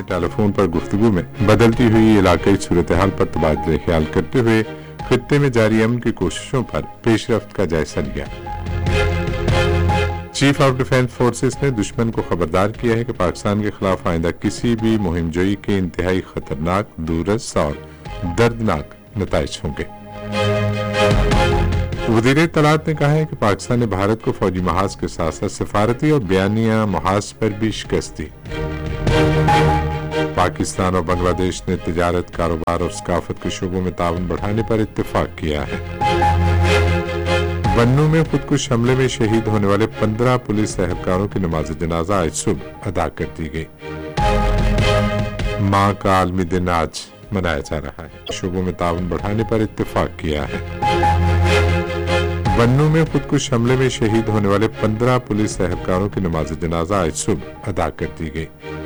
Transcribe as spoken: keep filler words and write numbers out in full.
Telephone पर गुफ्तगू में बदलती हुई इलाकाई सूरत हाल पर तबादला ख्याल करते हुए खित्ते में जारी अमन की कोशिशों पर पेशरफ्त का जायजा लिया। चीफ ऑफ डिफेंस फोर्सेस ने दुश्मन को खबरदार किया है कि पाकिस्तान के खिलाफ आइंदा किसी भी मुहिम जोई के इंतहाई खतरनाक, दूरस्थ और दर्दनाक नताइज होंगे। वज़ीर इत्तलात ने कहा है कि पाकिस्तान ने भारत को फौजी महाज के साथ साथ सिफारती और बयानिया महाज पर भी शिकस्त दी। पाकिस्तान और बांग्लादेश ने तिजारत, कारोबार और सकाफत के शोबों में ताउन बढ़ाने पर इत्तेफाक किया है। बन्नू में खुदकुश हमले में शहीद होने वाले पंद्रह पुलिस एहलकारों की नमाज जनाजा आज सुबह अदा कर दी गई। माँ का आलमी दिन आज मनाया जा रहा है। शोबों में ताउन बढ़ाने पर इत्तेफाक किया है। बन्नू में खुदकुश हमले में शहीद होने वाले पंद्रह पुलिस एहलकारों की नमाज जनाजा आज सुबह अदा कर दी गई।